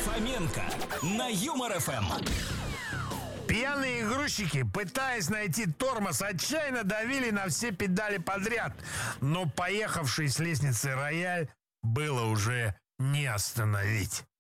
Фоменко на Юмор ФМ. Пьяные грузчики, пытаясь найти тормоз, отчаянно давили на все педали подряд. Но поехавший с лестницы рояль было уже не остановить.